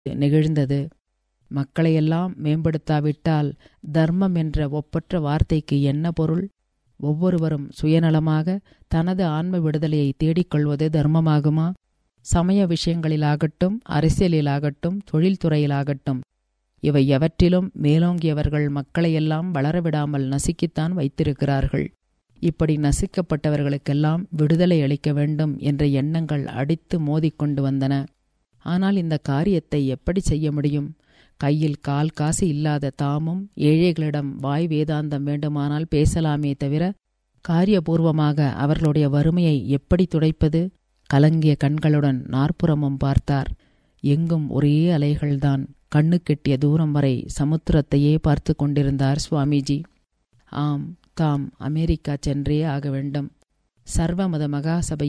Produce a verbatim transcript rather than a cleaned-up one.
நெகிழ்ந்தது. மக்களையெல்லாம் மேம்படுத்தாவிட்டால் தர்மம் என்ற ஒப்பற்ற வார்த்தைக்கு என்ன பொருள்? ஒவ்வொருவரும் சுயநலமாக தனது ஆன்ம விடுதலையை தேடிக்கொள்வது தர்மமாகுமா? சமய விஷயங்களிலாகட்டும், அரசியலிலாகட்டும், தொழில்துறையிலாகட்டும், இவை எவற்றிலும் மேலோங்கியவர்கள் மக்களையெல்லாம் வளரவிடாமல் நசுக்கித்தான் வைத்திருக்கிறார்கள். இப்படி நசுக்கப்பட்டவர்களுக்கெல்லாம் விடுதலை அளிக்க வேண்டும் என்ற எண்ணங்கள் அடித்து மோதிக்கொண்டு வந்தன. ஆனால் இந்த காரியத்தை எப்படி செய்ய முடியும்? கையில் கால் காசு இல்லாத தாமும் ஏழைகளிடம் வாய் வேதாந்தம் வேண்டுமானால் பேசலாமே தவிர காரியபூர்வமாக அவர்களுடைய வறுமையை எப்படி துடைப்பது? கலங்கிய கண்களுடன் நாற்புறமும் பார்த்தார். எங்கும் ஒரே அலைகள்தான். கண்ணு கெட்டிய தூரம் வரை சமுத்திரத்தையே பார்த்து கொண்டிருந்தார் சுவாமிஜி. ஆம், தாம் அமெரிக்கா சென்றே ஆக வேண்டும். சர்வமத மகாசபை